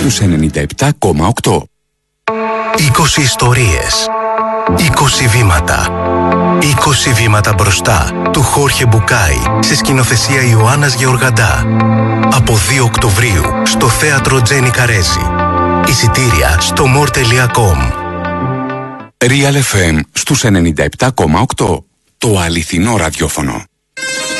στους 97,8. 20 ιστορίες, 20 βήματα. 20 βήματα μπροστά του Χόρχε Μπουκάη σε σκηνοθεσία Ιωάννας Γεωργαντά. Από 2 Οκτωβρίου στο θέατρο Τζένι Καρέζη. Εισιτήρια στο more.com. Real FM στους 97,8. Το αληθινό ραδιόφωνο.